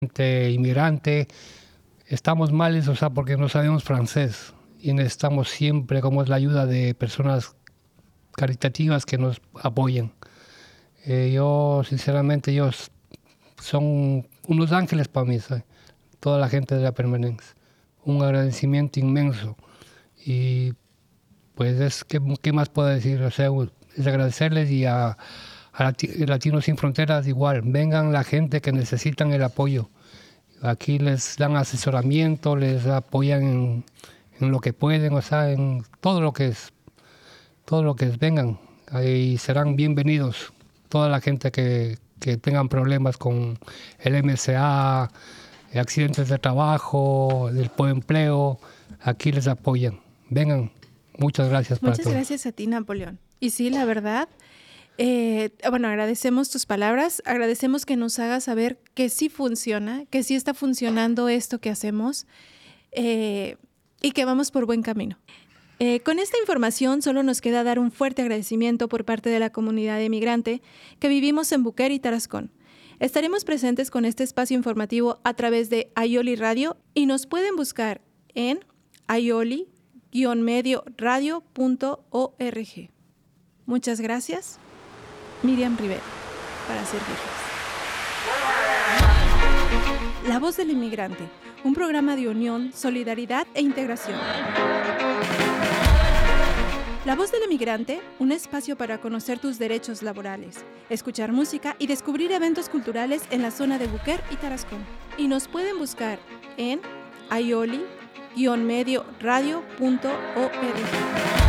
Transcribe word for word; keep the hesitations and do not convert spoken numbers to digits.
gente inmigrante, estamos males, o sea, porque no sabemos francés y necesitamos siempre, como es la ayuda de personas caritativas que nos apoyen. Eh, yo, sinceramente, ellos son unos ángeles para mí, ¿sabes? Toda la gente de la Permanente. Un agradecimiento inmenso. Y pues, es ¿qué, qué más puedo decir? O sea, es agradecerles y a, a Lati- Latinos Sin Fronteras igual. Vengan la gente que necesitan el apoyo. Aquí les dan asesoramiento, les apoyan en, en lo que pueden, o sea, en todo lo que es, todo lo que es, vengan. Ahí serán bienvenidos. Toda la gente que, que tengan problemas con el M C A, accidentes de trabajo, del buen empleo, aquí les apoyan. Vengan. Muchas gracias para Muchas todos. gracias a ti, Napoleón. Y sí, la verdad, eh, bueno, agradecemos tus palabras, agradecemos que nos hagas saber que sí funciona, que sí está funcionando esto que hacemos eh, y que vamos por buen camino. Eh, con esta información solo nos queda dar un fuerte agradecimiento por parte de la comunidad emigrante que vivimos en Buquer y Tarascón. Estaremos presentes con este espacio informativo a través de Aioli Radio y nos pueden buscar en aioli medio radio punto org. Muchas gracias. Miriam Rivera, para servirles. La Voz del Inmigrante, un programa de unión, solidaridad e integración. La Voz del Inmigrante, un espacio para conocer tus derechos laborales, escuchar música y descubrir eventos culturales en la zona de Buquer y Tarascón. Y nos pueden buscar en aioli medio radio punto org.